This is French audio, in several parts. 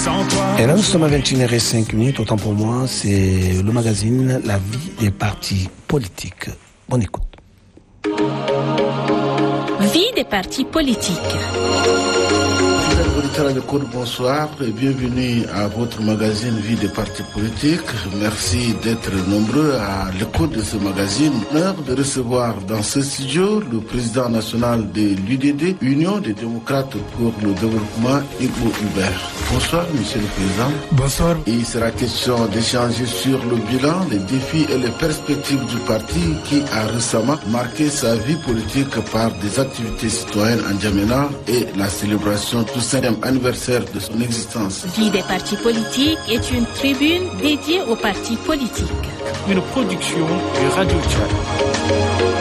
Sans toi. Et là, nous sommes à 21h05, autant pour moi, c'est le magazine La vie des partis politiques. Bonne écoute. Vie des partis politiques. Bonsoir et bienvenue à votre magazine Vie des partis politiques. Merci d'être nombreux à l'écoute de ce magazine. L'heure de recevoir dans ce studio le président national de l'UDD, Union des démocrates pour le développement, Igbo Hubert. Bonsoir, monsieur le président. Bonsoir. Il sera question d'échanger sur le bilan, les défis et les perspectives du parti qui a récemment marqué sa vie politique par des activités citoyennes en N'Djamena et la célébration du 5e anniversaire de son existence. Vie des partis politiques est une tribune dédiée aux partis politiques. Une production de Radio Tchad.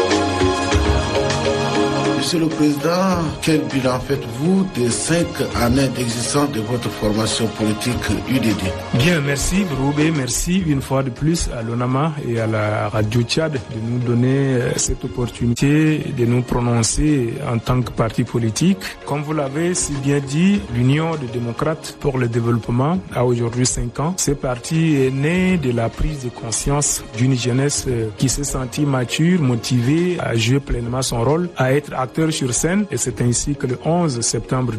Monsieur le Président, quel bilan faites-vous des 5 années d'existence de votre formation politique UDD? Bien, merci Broubé, merci une fois de plus à l'ONAMA et à la Radio Tchad de nous donner cette opportunité de nous prononcer en tant que parti politique. Comme vous l'avez si bien dit, l'Union des démocrates pour le développement a aujourd'hui 5 ans. Ce parti est né de la prise de conscience d'une jeunesse qui s'est sentie mature, motivée à jouer pleinement son rôle, à être acteur sur scène, et c'est ainsi que le 11 septembre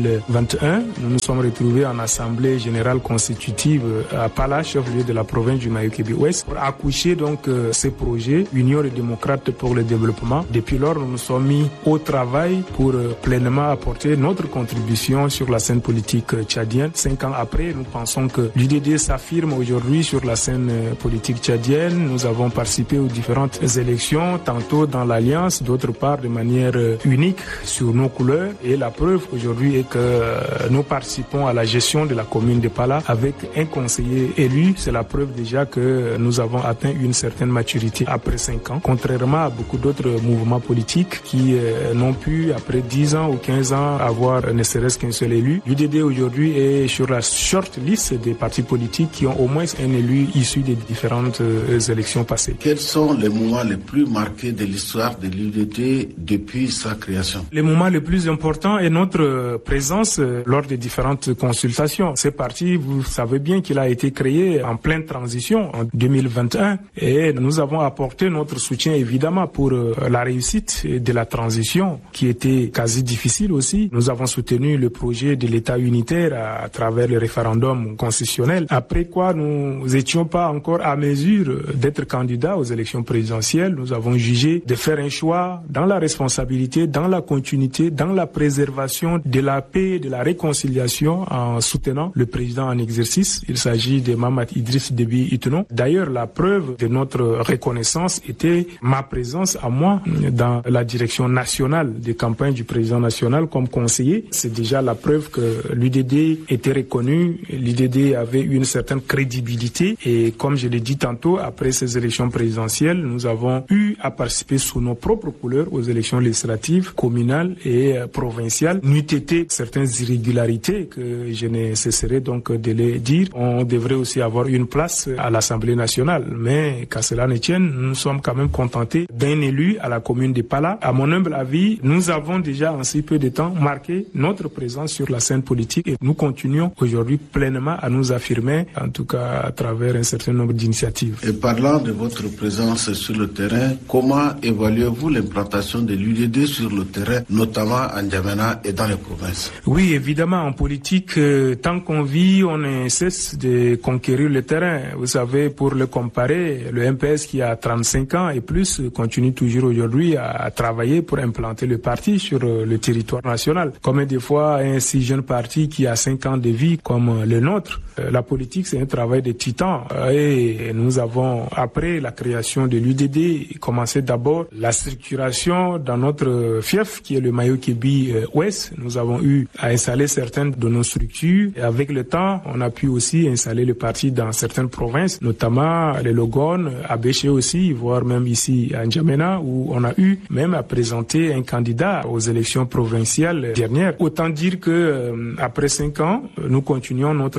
2021, nous nous sommes retrouvés en assemblée générale constitutive à Pala, chef-lieu de la province du Mayo-Kébi-Ouest, pour accoucher donc ces projets Union des démocrates pour le développement. Depuis lors, nous nous sommes mis au travail pour pleinement apporter notre contribution sur la scène politique tchadienne. 5 ans après, nous pensons que l'UDD s'affirme aujourd'hui sur la scène politique tchadienne. Nous avons participé aux différentes élections, tantôt dans l'Alliance, d'autre part de manière unique sur nos couleurs, et la preuve aujourd'hui est que nous participons à la gestion de la commune de Pala avec un conseiller élu. C'est la preuve déjà que nous avons atteint une certaine maturité après 5 ans, contrairement à beaucoup d'autres mouvements politiques qui n'ont pu, après 10 ans ou 15 ans, avoir ne serait-ce qu'un seul élu. L'UDD aujourd'hui est sur la short list des partis politiques qui ont au moins un élu issu des différentes élections passées. Quels sont les moments les plus marqués de l'histoire de l'UDD depuis sa création? Le moment le plus important est notre présence lors des différentes consultations. Ce parti, vous savez bien qu'il a été créé en pleine transition en 2021 et nous avons apporté notre soutien évidemment pour la réussite de la transition qui était quasi difficile aussi. Nous avons soutenu le projet de l'État unitaire à travers le référendum constitutionnel. Après quoi, nous n'étions pas encore à mesure d'être candidats aux élections présidentielles. Nous avons jugé de faire un choix dans la responsabilité, dans la continuité, dans la préservation de la paix et de la réconciliation en soutenant le président en exercice. Il s'agit de Mahamat Idriss Déby Itno. D'ailleurs, la preuve de notre reconnaissance était ma présence à moi dans la direction nationale des campagnes du président national comme conseiller. C'est déjà la preuve que l'UDD était reconnu, l'UDD avait une certaine crédibilité et comme je l'ai dit tantôt, après ces élections présidentielles, nous avons eu à participer sous nos propres couleurs aux élections législatives, communales et provinciales. N'eût été certaines irrégularités que je ne cesserai donc de les dire. On devrait aussi avoir une place à l'Assemblée nationale. Mais qu'à cela ne tienne, nous sommes quand même contentés d'un élu à la commune de Pala. À mon humble avis, nous avons déjà en si peu de temps marqué notre présence sur la scène politique et nous continuons aujourd'hui pleinement à nous affirmer, en tout cas à travers un certain nombre d'initiatives. Et parlant de votre présence sur le terrain, comment évaluez-vous l'implantation de l'UDD sur le terrain, notamment en N'Djamena et dans les provinces? Oui, évidemment, en politique, tant qu'on vit, on ne cesse de conquérir le terrain. Vous savez, pour le comparer, le MPS qui a 35 ans et plus continue toujours aujourd'hui à travailler pour implanter le parti sur le territoire national. Combien de fois un si jeune parti qui a 5 ans de vie comme le nôtre? La politique, c'est un travail de titan. Et nous avons, après la création de l'UDD, commencé d'abord la structuration dans notre fief qui est le Mayo-Kébi-Ouest. Nous avons eu à installer certaines de nos structures et avec le temps, on a pu aussi installer le parti dans certaines provinces, notamment les Logone, à Béché aussi, voire même ici à N'Djamena, où on a eu même à présenter un candidat aux élections provinciales dernières. Autant dire que après 5 ans, nous continuons notre marche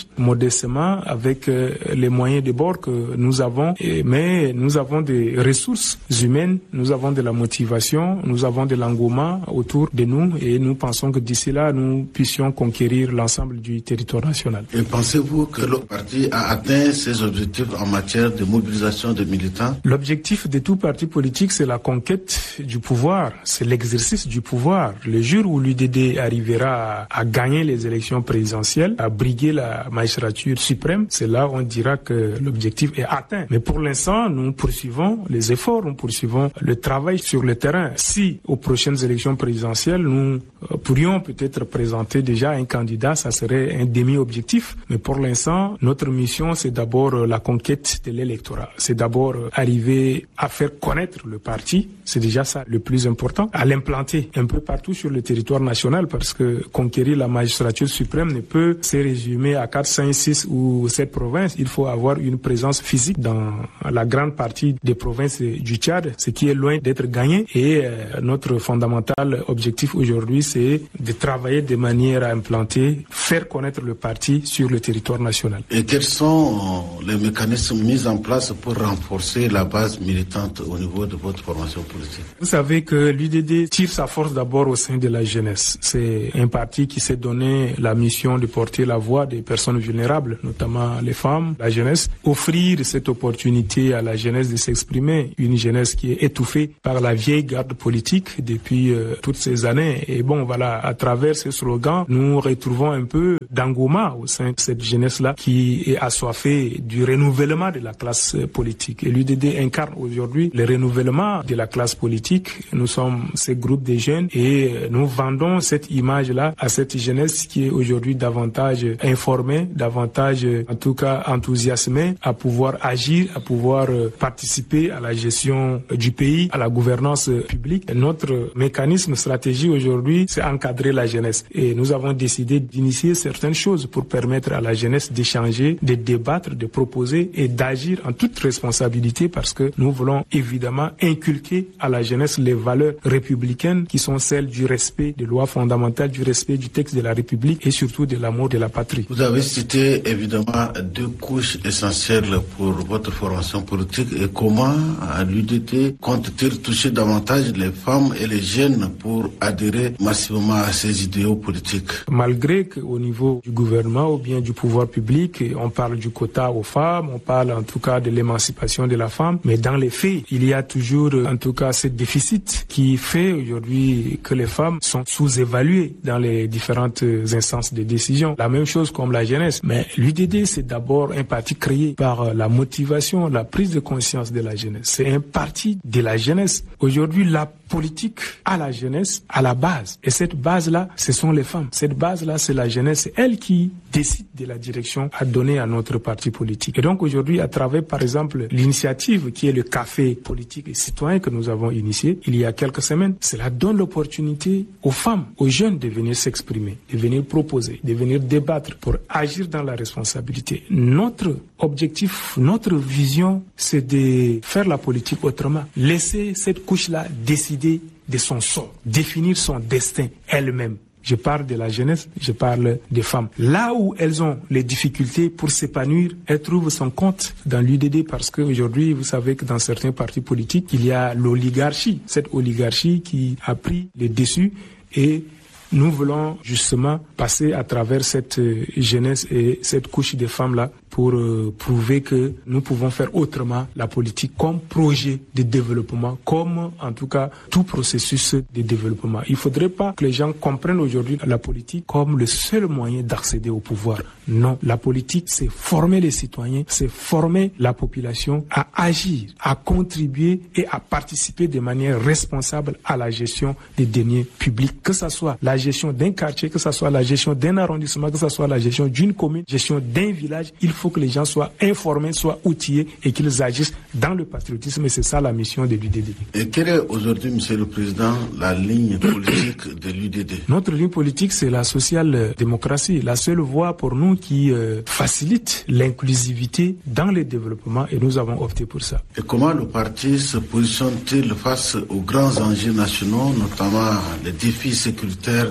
marche modestement avec les moyens de bord que nous avons, mais nous avons des ressources humaines, nous avons de la motivation, nous avons de l'engouement autour de nous et nous pensons que d'ici là, nous puissions conquérir l'ensemble du territoire national. Et pensez-vous que le parti a atteint ses objectifs en matière de mobilisation de militants? L'objectif de tout parti politique, c'est la conquête du pouvoir, c'est l'exercice du pouvoir. Le jour où l'UDD arrivera à gagner les élections présidentielles, à briguer la magistrature suprême, c'est là où on dira que l'objectif est atteint. Mais pour l'instant, nous poursuivons les efforts, nous poursuivons le travail sur le terrain. Si aux prochaines élections présidentielles, nous pourrions peut-être présenter déjà un candidat, ça serait un demi-objectif. Mais pour l'instant, notre mission, c'est d'abord la conquête de l'électorat. C'est d'abord arriver à faire connaître le parti, c'est déjà ça le plus important, à l'implanter un peu partout sur le territoire national, parce que conquérir la magistrature suprême ne peut se résumer à 4, 5, 6 ou 7 provinces. Il faut avoir une présence physique dans la grande partie des provinces du Tchad, ce qui est loin d'être gagné. Et notre fondamental objectif aujourd'hui, c'est de travailler de manière à implanter, faire connaître le parti sur le territoire national. Et quels sont les mécanismes mis en place pour renforcer la base militante au niveau de votre formation politique? Vous savez que l'UDD tire sa force d'abord au sein de la jeunesse. C'est un parti qui s'est donné la mission de porter la voix des personnes vulnérables, notamment les femmes, la jeunesse, offrir cette opportunité à la jeunesse de s'exprimer, une jeunesse qui est étouffée par la vieille garde politique depuis toutes ces années. Et bon, voilà, à travers ce slogan, nous retrouvons un peu d'engouement au sein de cette jeunesse-là qui est assoiffée du renouvellement de la classe politique. Et l'UDD incarne aujourd'hui le renouvellement de la classe politique. Nous sommes ce groupe de jeunes et nous vendons cette image-là à cette jeunesse qui est aujourd'hui davantage informée, davantage en tout cas enthousiasmée à pouvoir agir, à pouvoir participer à la gestion du pays, à la gouvernance publique. Et notre mécanisme stratégique aujourd'hui, c'est encadrer la jeunesse. Et nous avons décidé d'initier certaines choses pour permettre à la jeunesse d'échanger, de débattre, de proposer et d'agir en toute responsabilité, parce que nous voulons évidemment inculquer à la jeunesse les valeurs républicaines qui sont celles du respect des lois fondamentales, du respect du texte de la République et surtout de l'amour de la patrie. Vous avez cité évidemment deux couches essentielles pour votre formation politique. Et comment l'UDD compte-t-il toucher davantage les femmes et les jeunes pour adhérer massivement à ces idéaux politiques? Malgré qu'au niveau du gouvernement ou bien du pouvoir public, on parle du quota aux femmes, on parle en tout cas de l'émancipation de la femme, mais dans les faits, il y a toujours en tout cas ce déficit qui fait aujourd'hui que les femmes sont sous-évaluées dans les différentes instances de décision. La même chose comme la jeunesse. Mais l'UDD, c'est d'abord un parti créé par la motivation, la prise de conscience de la jeunesse. C'est un parti de la jeunesse. Aujourd'hui, la politique à la jeunesse, à la base. Et cette base-là, ce sont les femmes. Cette base-là, c'est la jeunesse. C'est elle qui décide de la direction à donner à notre parti politique. Et donc aujourd'hui, à travers, par exemple, l'initiative qui est le café politique et citoyen que nous avons initié il y a quelques semaines, cela donne l'opportunité aux femmes, aux jeunes de venir s'exprimer, de venir proposer, de venir débattre pour agir dans la responsabilité. Notre objectif, notre vision, c'est de faire la politique autrement. Laisser cette couche-là décider de son sort, définir son destin elle-même. Je parle de la jeunesse, je parle des femmes. Là où elles ont les difficultés pour s'épanouir, elles trouvent son compte dans l'UDD, parce qu'aujourd'hui, vous savez que dans certains partis politiques, il y a l'oligarchie. Cette oligarchie qui a pris les dessus, et nous voulons justement passer à travers cette jeunesse et cette couche de femmes-là pour prouver que nous pouvons faire autrement la politique comme projet de développement, comme en tout cas tout processus de développement. Il ne faudrait pas que les gens comprennent aujourd'hui la politique comme le seul moyen d'accéder au pouvoir. Non, la politique, c'est former les citoyens, c'est former la population à agir, à contribuer et à participer de manière responsable à la gestion des deniers publics, que ce soit la gestion d'un quartier, que ce soit la gestion d'un arrondissement, que ce soit la gestion d'une commune, gestion d'un village. Il faut que les gens soient informés, soient outillés et qu'ils agissent dans le patriotisme, et c'est ça la mission de l'UDD. Et quelle est aujourd'hui, Monsieur le Président, la ligne politique de l'UDD? Notre ligne politique, c'est la social-démocratie, la seule voie pour nous qui facilite l'inclusivité dans le développement, et nous avons opté pour ça. Et comment le parti se positionne-t-il face aux grands enjeux nationaux, notamment les défis sécuritaires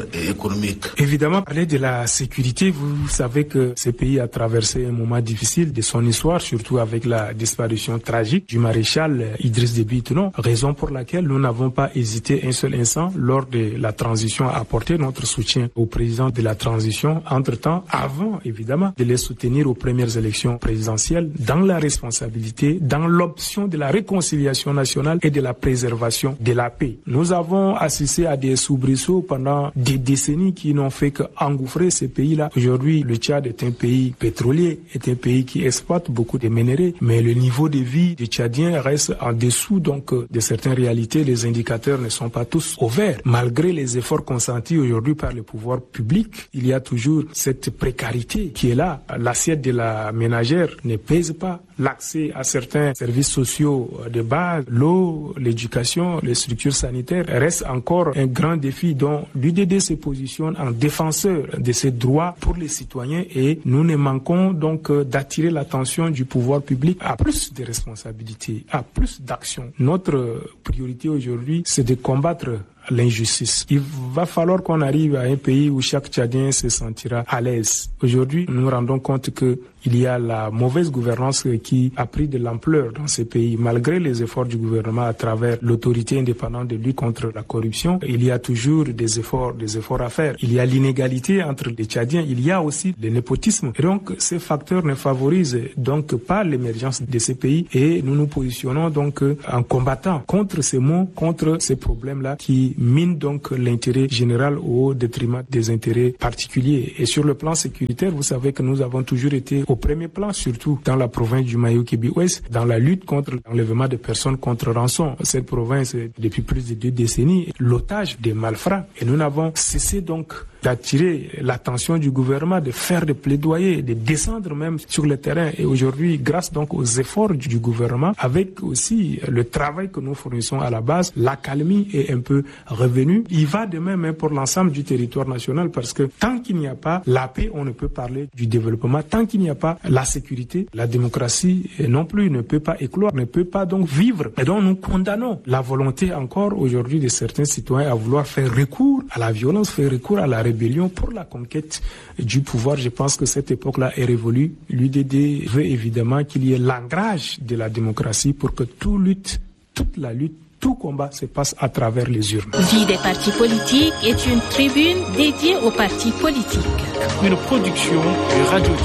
et économique. Évidemment, parler de la sécurité, vous savez que ce pays a traversé un moment difficile de son histoire, surtout avec la disparition tragique du maréchal Idriss Déby Itno, raison pour laquelle nous n'avons pas hésité un seul instant lors de la transition à apporter notre soutien au président de la transition, entre-temps, avant évidemment de les soutenir aux premières élections présidentielles, dans la responsabilité, dans l'option de la réconciliation nationale et de la préservation de la paix. Nous avons assisté à des soubresauts pendant des décennies qui n'ont fait qu'engouffrer ces pays-là. Aujourd'hui, le Tchad est un pays pétrolier, est un pays qui exploite beaucoup de minerais, mais le niveau de vie des Tchadiens reste en dessous donc de certaines réalités. Les indicateurs ne sont pas tous au vert. Malgré les efforts consentis aujourd'hui par le pouvoir public, il y a toujours cette précarité qui est là. L'assiette de la ménagère ne pèse pas. L'accès à certains services sociaux de base, l'eau, l'éducation, les structures sanitaires reste encore un grand défi dont l'UDD se positionne en défenseur de ces droits pour les citoyens et nous ne manquons donc d'attirer l'attention du pouvoir public à plus de responsabilités, à plus d'action. Notre priorité aujourd'hui, c'est de combattre l'injustice. Il va falloir qu'on arrive à un pays où chaque Tchadien se sentira à l'aise. Aujourd'hui, nous nous rendons compte que il y a la mauvaise gouvernance qui a pris de l'ampleur dans ces pays. Malgré les efforts du gouvernement à travers l'autorité indépendante de lutte contre la corruption, il y a toujours des efforts à faire. Il y a l'inégalité entre les Tchadiens, il y a aussi le népotisme. Et donc, ces facteurs ne favorisent donc pas l'émergence de ces pays et nous nous positionnons donc en combattant contre ces maux, contre ces problèmes-là qui minent donc l'intérêt général au détriment des intérêts particuliers. Et sur le plan sécuritaire, vous savez que nous avons toujours été au premier plan, surtout dans la province du Mayo-Kébi-Ouest, dans la lutte contre l'enlèvement de personnes contre rançon. Cette province est depuis plus de 2 décennies l'otage des malfrats. Et nous n'avons cessé donc d'attirer l'attention du gouvernement, de faire des plaidoyers, de descendre même sur le terrain. Et aujourd'hui, grâce donc aux efforts du gouvernement, avec aussi le travail que nous fournissons à la base, l'accalmie est un peu revenue. Il va de même pour l'ensemble du territoire national parce que tant qu'il n'y a pas la paix, on ne peut parler du développement. Tant qu'il n'y a pas la sécurité, la démocratie non plus ne peut pas éclore, ne peut pas donc vivre. Et donc nous condamnons la volonté encore aujourd'hui de certains citoyens à vouloir faire recours à la violence, faire recours à la rébellion pour la conquête du pouvoir. Je pense que cette époque-là est révolue. L'UDD veut évidemment qu'il y ait l'ancrage de la démocratie pour que toute la lutte, tout combat se passe à travers les urnes. Vie des partis politiques est une tribune dédiée aux partis politiques. Une production de Radio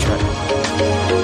Tchad.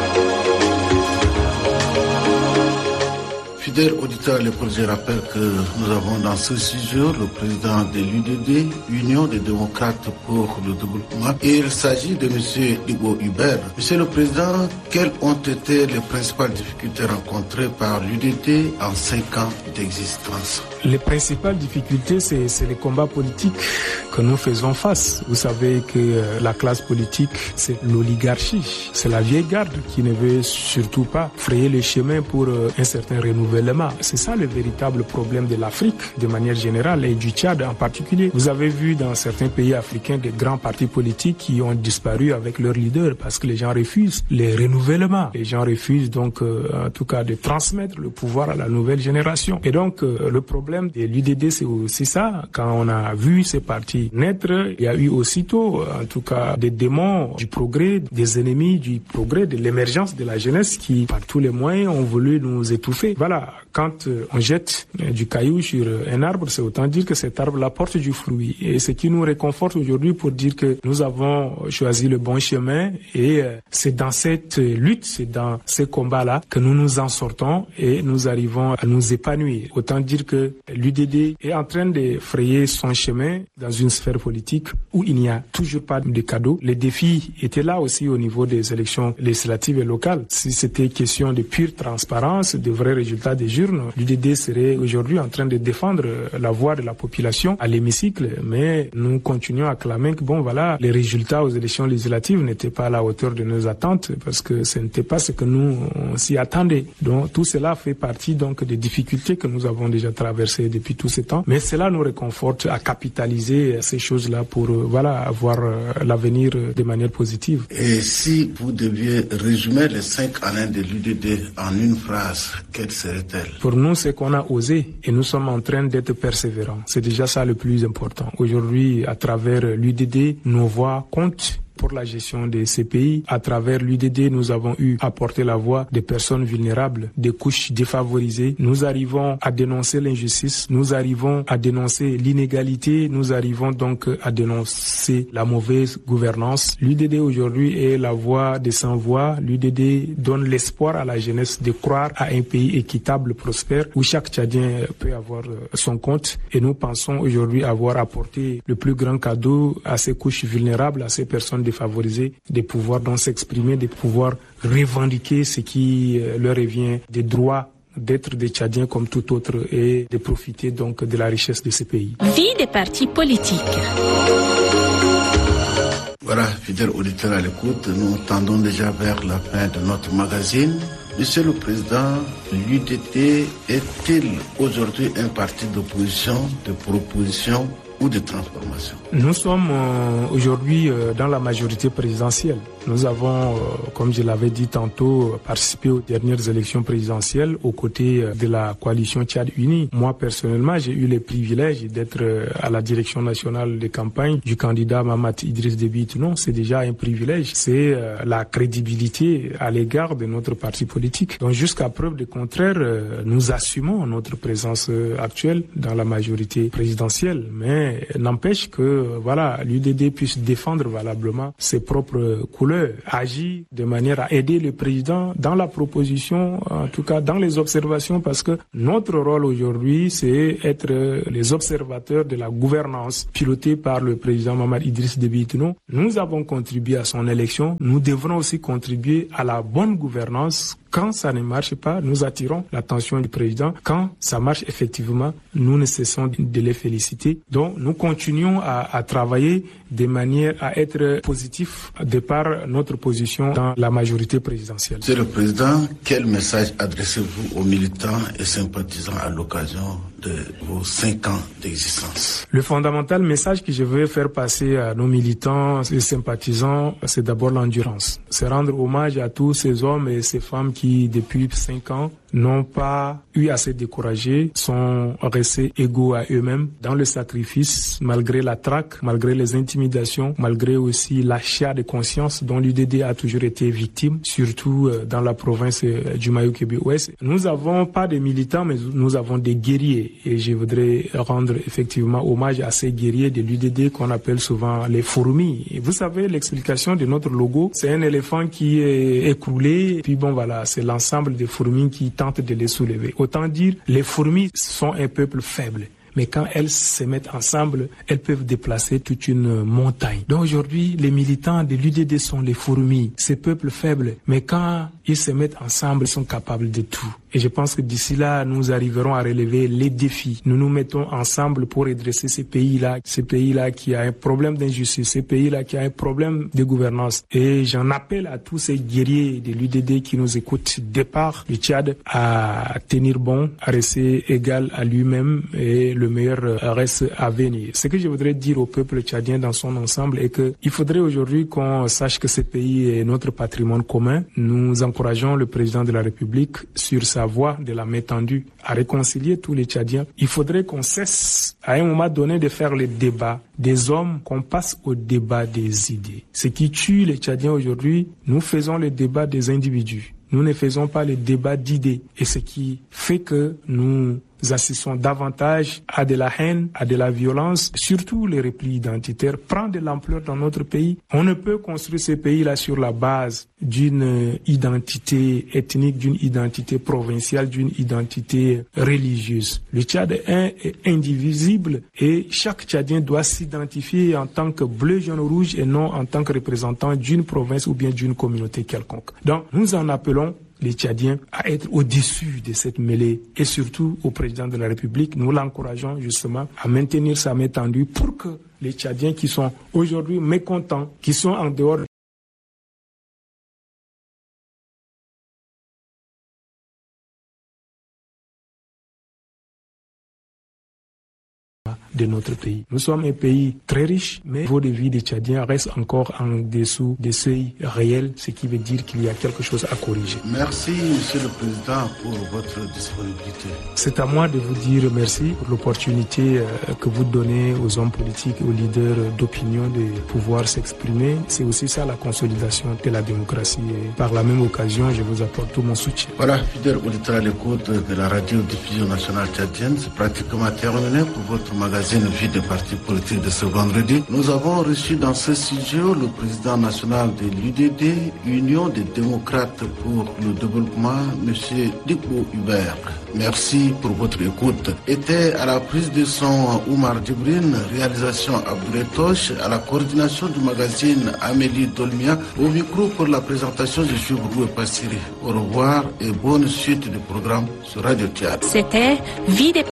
Fidèles auditeurs, je rappelle que nous avons dans ce studio le président de l'UDD, Union des démocrates pour le développement, et il s'agit de M. Igo Hubert. Monsieur le Président, quelles ont été les principales difficultés rencontrées par l'UDD en 5 ans d'existence? Les principales difficultés, c'est les combats politiques que nous faisons face. Vous savez que la classe politique, c'est l'oligarchie, c'est la vieille garde qui ne veut surtout pas frayer le chemin pour un certain renouvellement. C'est ça le véritable problème de l'Afrique de manière générale et du Tchad en particulier. Vous avez vu dans certains pays africains des grands partis politiques qui ont disparu avec leurs leaders parce que les gens refusent les renouvellements. Les gens refusent donc en tout cas de transmettre le pouvoir à la nouvelle génération. Et donc le problème de l'UDD, c'est aussi ça. Quand on a vu ces partis naître, il y a eu aussitôt en tout cas des démons du progrès, des ennemis du progrès, de l'émergence de la jeunesse qui par tous les moyens ont voulu nous étouffer. Voilà. Quand on jette du caillou sur un arbre, c'est autant dire que cet arbre apporte du fruit. Et ce qui nous réconforte aujourd'hui pour dire que nous avons choisi le bon chemin et c'est dans cette lutte, c'est dans ces combats-là que nous nous en sortons et nous arrivons à nous épanouir. Autant dire que l'UDD est en train de frayer son chemin dans une sphère politique où il n'y a toujours pas de cadeaux. Les défis étaient là aussi au niveau des élections législatives et locales. Si c'était question de pure transparence, de vrais résultats des urnes, l'UDD serait aujourd'hui en train de défendre la voix de la population à l'hémicycle, mais nous continuons à clamer que bon voilà, les résultats aux élections législatives n'étaient pas à la hauteur de nos attentes parce que ce n'était pas ce que nous on s'y attendait. Donc tout cela fait partie donc des difficultés que nous avons déjà traversées depuis tout ce temps, mais cela nous réconforte à capitaliser ces choses-là pour voilà avoir l'avenir de manière positive. Et si vous deviez résumer les 5 années de l'UDD en une phrase, quelle serait-elle? est-elle? Pour nous, c'est qu'on a osé et nous sommes en train d'être persévérants. C'est déjà ça le plus important. Aujourd'hui, à travers l'UDD, nos voix comptent pour la gestion de ces pays. À travers l'UDD, nous avons eu à porter la voix des personnes vulnérables, des couches défavorisées. Nous arrivons à dénoncer l'injustice, nous arrivons à dénoncer l'inégalité, nous arrivons donc à dénoncer la mauvaise gouvernance. L'UDD aujourd'hui est la voix des sans-voix. L'UDD donne l'espoir à la jeunesse de croire à un pays équitable, prospère, où chaque Tchadien peut avoir son compte. Et nous pensons aujourd'hui avoir apporté le plus grand cadeau à ces couches vulnérables, à ces personnes défavorisés, de pouvoir donc s'exprimer, de pouvoir revendiquer ce qui leur revient, des droits d'être des Tchadiens comme tout autre et de profiter donc de la richesse de ce pays. Vie des partis politiques. Voilà, fidèles auditeurs à l'écoute, nous tendons déjà vers la fin de notre magazine. Monsieur le Président, l'UDD est-il aujourd'hui un parti d'opposition, de proposition ou de transformation? Nous sommes aujourd'hui dans la majorité présidentielle. Nous avons, comme je l'avais dit tantôt, participé aux dernières élections présidentielles aux côtés de la coalition Tchad Unie. Moi, personnellement, j'ai eu le privilège d'être à la direction nationale de campagne du candidat Mahamat Idriss Déby Itno. C'est déjà un privilège. C'est la crédibilité à l'égard de notre parti politique. Donc, jusqu'à preuve du contraire, nous assumons notre présence actuelle dans la majorité présidentielle. Mais n'empêche que, voilà, l'UDD puisse défendre valablement ses propres couleurs, agir de manière à aider le président dans la proposition, en tout cas dans les observations, parce que notre rôle aujourd'hui, c'est être les observateurs de la gouvernance pilotée par le président Mahamat Idriss Déby Itno. Nous avons contribué à son élection, nous devrons aussi contribuer à la bonne gouvernance. Quand ça ne marche pas, nous attirons l'attention du président. Quand ça marche effectivement, nous ne cessons de les féliciter. Donc, nous continuons à travailler de manière à être positifs de par notre position dans la majorité présidentielle. Monsieur le Président, quel message adressez-vous aux militants et sympathisants à l'occasion de vos 5 ans d'existence? Le fondamental message que je veux faire passer à nos militants et sympathisants, c'est d'abord l'endurance. C'est rendre hommage à tous ces hommes et ces femmes qui, depuis 5 ans, n'ont pas eu à se décourager, sont restés égaux à eux-mêmes dans le sacrifice, malgré la traque, malgré les intimidations, malgré aussi l'achat de conscience dont l'UDD a toujours été victime, surtout dans la province du Mayo-Kébé-Ouest. Nous n'avons pas de militants, mais nous avons des guerriers. Et je voudrais rendre effectivement hommage à ces guerriers de l'UDD qu'on appelle souvent les fourmis. Et vous savez, l'explication de notre logo, c'est un éléphant qui est écroulé, puis bon voilà, c'est l'ensemble des fourmis qui tentent de les soulever. Autant dire, les fourmis sont un peuple faible. Mais quand elles se mettent ensemble, elles peuvent déplacer toute une montagne. Donc aujourd'hui, les militants de l'UDD sont les fourmis, ces peuples faibles. Mais quand ils se mettent ensemble, ils sont capables de tout. Et je pense que d'ici là, nous arriverons à relever les défis. Nous nous mettons ensemble pour redresser ces pays-là qui a un problème d'injustice, ces pays-là qui a un problème de gouvernance. Et j'en appelle à tous ces guerriers de l'UDD qui nous écoutent départ du Tchad à tenir bon, à rester égal à lui-même et le meilleur reste à venir. Ce que je voudrais dire au peuple tchadien dans son ensemble est que il faudrait aujourd'hui qu'on sache que ce pays est notre patrimoine commun. Nous encourageons le président de la République sur sa voie de la main tendue à réconcilier tous les Tchadiens. Il faudrait qu'on cesse à un moment donné de faire le débat des hommes, qu'on passe au débat des idées. Ce qui tue les Tchadiens aujourd'hui, nous faisons le débat des individus. Nous ne faisons pas le débat d'idées. Et ce qui fait que nous assistons davantage à de la haine, à de la violence, surtout les replis identitaires, prend de l'ampleur dans notre pays. On ne peut construire ce pays-là sur la base d'une identité ethnique, d'une identité provinciale, d'une identité religieuse. Le Tchad est indivisible et chaque Tchadien doit s'identifier en tant que bleu, jaune, rouge et non en tant que représentant d'une province ou bien d'une communauté quelconque. Donc, nous en appelons les Tchadiens à être au-dessus de cette mêlée et surtout au président de la République. Nous l'encourageons justement à maintenir sa main tendue pour que les Tchadiens qui sont aujourd'hui mécontents, qui sont en dehors de notre pays. Nous sommes un pays très riche, mais le niveau de vie des Tchadiens reste encore en dessous des seuils réels, ce qui veut dire qu'il y a quelque chose à corriger. Merci, Monsieur le Président, pour votre disponibilité. C'est à moi de vous dire merci pour l'opportunité que vous donnez aux hommes politiques et aux leaders d'opinion de pouvoir s'exprimer. C'est aussi ça la consolidation de la démocratie. Et par la même occasion, je vous apporte tout mon soutien. Voilà, fidèle auditeur à l'écoute de la radio-diffusion nationale tchadienne, c'est pratiquement terminé pour votre magazine Vie des partis politiques de ce vendredi. Nous avons reçu dans ce studio le président national de l'UDD, Union des démocrates pour le développement, M. Dikbo Hubert. Merci pour votre écoute. Était à la prise de son Oumar Djibrine, réalisation Abdoulaye Toche, à la coordination du magazine Amélie Dolmia, au micro pour la présentation de Choubrou et Passiri. Au revoir et bonne suite du programme sur Radio Tchad. C'était Vie des